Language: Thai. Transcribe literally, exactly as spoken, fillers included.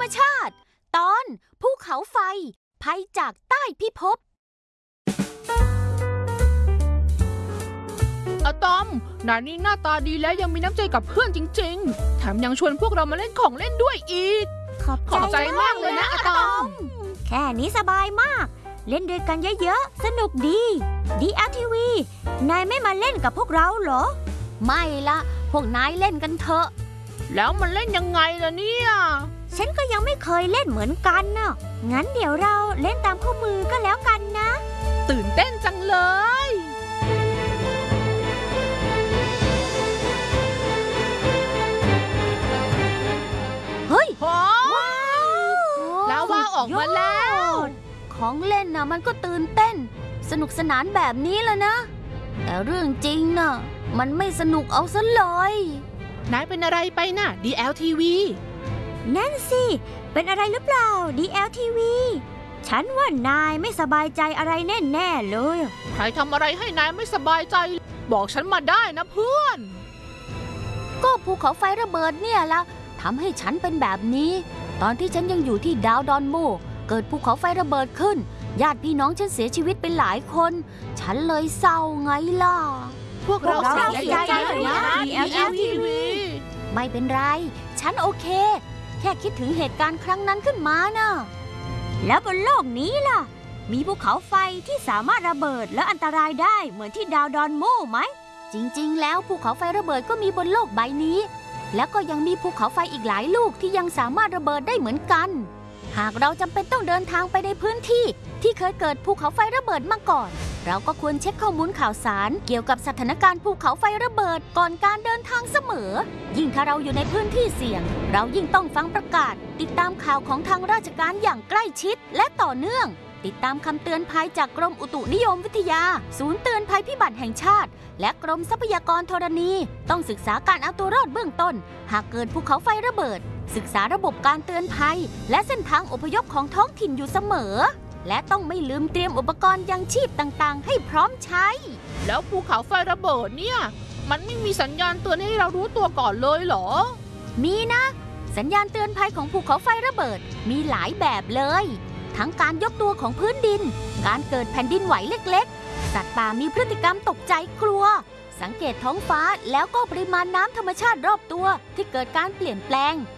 ชาติตอนภูเขาไฟภัยจากใต้พิภพอะตอมนายนี่หน้าตาดีและยังมีน้ำใจกับเพื่อนจริงๆแถมยังชวนพวกเรามาเล่นของเล่นด้วยอีกขอบขอบใจมากเลยนะอะตอมแค่นี้สบายมากเล่นด้วยกันเยอะๆสนุกดี ดี แอล ที วี นายไม่มาเล่นกับพวกเราเหรอไม่ละพวกนายเล่นกันเถอะแล้วมันเล่นยังไงล่ะเนี่ยฉันก็ยังไม่เคยเล่นเหมือนกันน่ะงั้นเดี๋ยวเราเล่นตามคู่มือก็แล้วกันนะตื่นเต้นจังเลยเฮ้ยว้าวลาวาออกมาแล้วของเล่นน่ะมันก็ตื่นเต้นสนุกสนานแบบนี้แหละนะแต่เรื่องจริงน่ะมันไม่สนุกเอาซะเลยนายเป็นอะไรไปน่ะ ดี แอล ที วีนั่นสิเป็นอะไรหรือเปล่า ดี แอล ที วี ฉันว่านายไม่สบายใจอะไรแน่ๆเลยใครทำอะไรให้นายไม่สบายใจบอกฉันมาได้นะเพื่อนก็ภูเขาไฟระเบิดเนี่ยละทำให้ฉันเป็นแบบนี้ตอนที่ฉันยังอยู่ที่ดาวดอนโมเกิดภูเขาไฟระเบิดขึ้นญาติพี่น้องฉันเสียชีวิตไปหลายคนฉันเลยเศร้าไงล่ะพวกเราเสียใจเลยนะ ดี แอล ที วีไม่เป็นไรฉันโอเคแค่คิดถึงเหตุการณ์ครั้งนั้นขึ้นมาน่ะแล้วบนโลกนี้ล่ะมีภูเขาไฟที่สามารถระเบิดและอันตรายได้เหมือนที่ดาวดอนโมไหมจริงๆแล้วภูเขาไฟระเบิดก็มีบนโลกใบนี้และก็ยังมีภูเขาไฟอีกหลายลูกที่ยังสามารถระเบิดได้เหมือนกันหากเราจำเป็นต้องเดินทางไปในพื้นที่ที่เคยเกิดภูเขาไฟระเบิดมาก่อนเราก็ควรเช็คข้อมูลข่าวสารเกี่ยวกับสถานการณ์ภูเขาไฟระเบิดก่อนการเดินทางเสมอยิ่งถ้าเราอยู่ในพื้นที่เสี่ยงเรายิ่งต้องฟังประกาศติดตามข่าวของทางราชการอย่างใกล้ชิดและต่อเนื่องติดตามคำเตือนภัยจากกรมอุตุนิยมวิทยาศูนย์เตือนภัยพิบัติแห่งชาติและกรมทรัพยากรธรณีต้องศึกษาการเอาตัวรอดเบื้องต้นหากเกิดภูเขาไฟระเบิดศึกษาระบบการเตือนภัยและเส้นทางอพยพของท้องถิ่นอยู่เสมอและต้องไม่ลืมเตรียมอุปกรณ์ยังชีพต่างๆให้พร้อมใช้แล้วภูเขาไฟระเบิดเนี่ยมันไม่มีสัญญาณเตือนให้เรารู้ตัวก่อนเลยเหรอมีนะสัญญาณเตือนภัยของภูเขาไฟระเบิดมีหลายแบบเลยทั้งการยกตัวของพื้นดินการเกิดแผ่นดินไหวเล็กๆสัตว์ป่ามีพฤติกรรมตกใจกลัวสังเกตท้องฟ้าแล้วก็ปริมาณน้ำธรรมชาติรอบตัวที่เกิดการเปลี่ยนแปลง